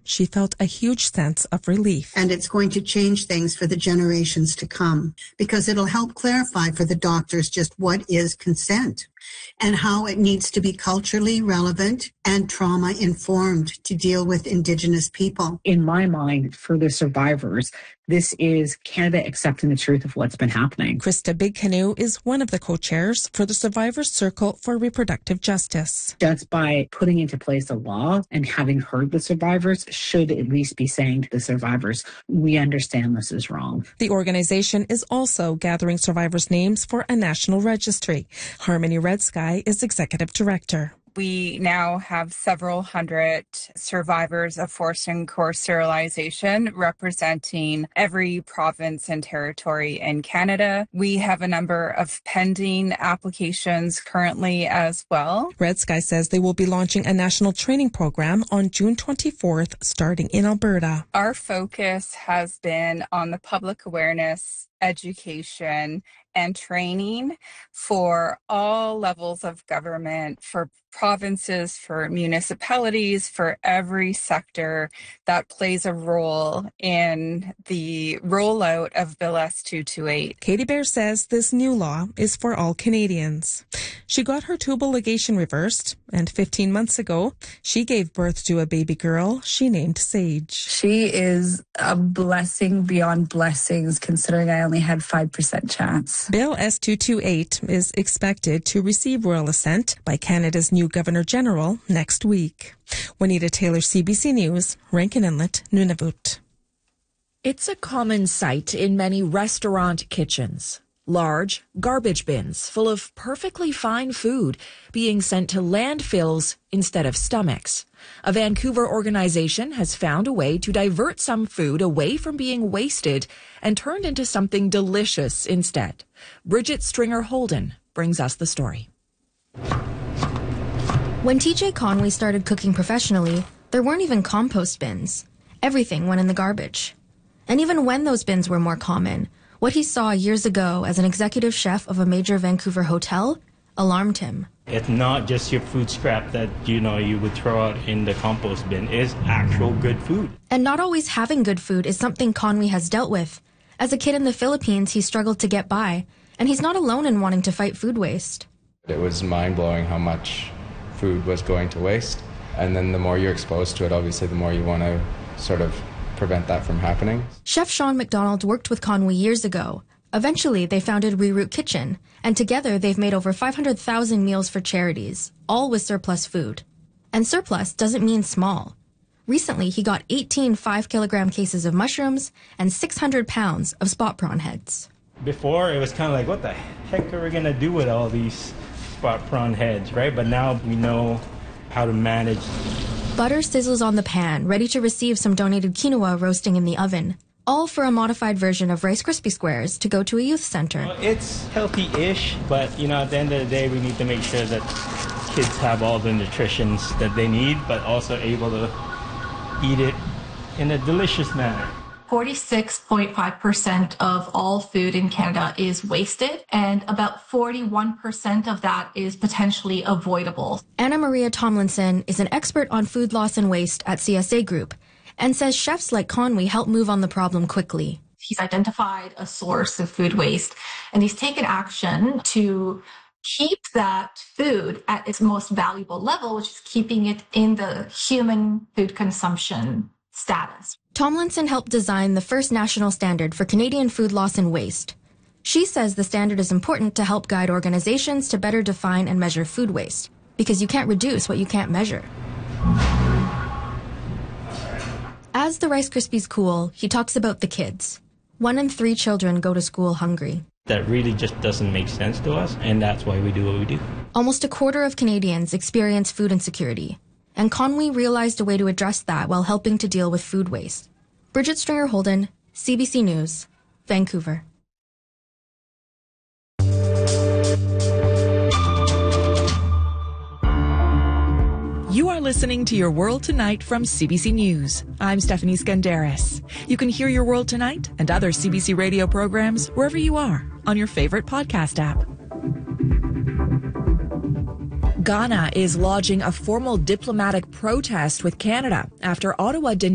she felt a huge sense of relief. And it's going to change things for the generations to come, because it'll help clarify for the doctors just what is consent and how it needs to be culturally relevant and trauma-informed to deal with Indigenous people. In my mind, for the survivors, this is Canada accepting the truth of what's been happening. Krista Big Canoe is one of the co-chairs for the Survivors Circle for Reproductive Justice. Just by putting into place a law and having heard the survivors should at least be saying to the survivors, we understand this is wrong. The organization is also gathering survivors' names for a national registry. Harmony Red Sky is executive director. We now have several hundred survivors of forced and coerced sterilization representing every province and territory in Canada. We have a number of pending applications currently as well. Red Sky says they will be launching a national training program on June 24th, starting in Alberta. Our focus has been on the public awareness, education, and training for all levels of government, for provinces, for municipalities, for every sector that plays a role in the rollout of Bill S-228. Katie Bear says this new law is for all Canadians. She got her tubal ligation reversed, and 15 months ago, she gave birth to a baby girl she named Sage. She is a blessing beyond blessings, considering I only had 5% chance. Bill S-228 is expected to receive royal assent by Canada's new Governor-General next week. Juanita Taylor, CBC News, Rankin Inlet, Nunavut. It's a common sight in many restaurant kitchens. Large garbage bins full of perfectly fine food being sent to landfills instead of stomachs. A Vancouver organization has found a way to divert some food away from being wasted and turned into something delicious instead. Bridget Stringer Holden brings us the story. When TJ Conway started cooking professionally, there weren't even compost bins. Everything went in the garbage. And even when those bins were more common, what he saw years ago as an executive chef of a major Vancouver hotel alarmed him. It's not just your food scrap that, you would throw out in the compost bin. It's actual good food. And not always having good food is something Conway has dealt with. As a kid in the Philippines, he struggled to get by, and he's not alone in wanting to fight food waste. It was mind-blowing how much food was going to waste. And then the more you're exposed to it, obviously, the more you want to sort of prevent that from happening. Chef Sean McDonald worked with Conway years ago. Eventually, they founded Reroute Kitchen, and together they've made over 500,000 meals for charities, all with surplus food. And surplus doesn't mean small. Recently, he got 18 5-kilogram cases of mushrooms and 600 pounds of spot prawn heads. Before, it was kind of like, what the heck are we going to do with all these spot prawn heads, right? But now we know how to manage. Butter sizzles on the pan, ready to receive some donated quinoa roasting in the oven. All for a modified version of Rice Krispie Squares to go to a youth center. Well, it's healthy-ish, but, at the end of the day, we need to make sure that kids have all the nutritions that they need, but also able to eat it in a delicious manner. 46.5% of all food in Canada is wasted, and about 41% of that is potentially avoidable. Anna Maria Tomlinson is an expert on food loss and waste at CSA Group and says chefs like Conway help move on the problem quickly. He's identified a source of food waste, and he's taken action to keep that food at its most valuable level, which is keeping it in the human food consumption status. Tomlinson helped design the first national standard for Canadian food loss and waste. She says the standard is important to help guide organizations to better define and measure food waste, because you can't reduce what you can't measure. As the Rice Krispies cool, he talks about the kids. 1 in 3 children go to school hungry. That really just doesn't make sense to us, and that's why we do what we do. Almost a quarter of Canadians experience food insecurity, and Conway realized a way to address that while helping to deal with food waste. Bridget Stringer Holden, CBC News, Vancouver. You are listening to Your World Tonight from CBC News. I'm Stephanie Skandaris. You can hear Your World Tonight and other CBC radio programs wherever you are on your favorite podcast app. Ghana is lodging a formal diplomatic protest with Canada after Ottawa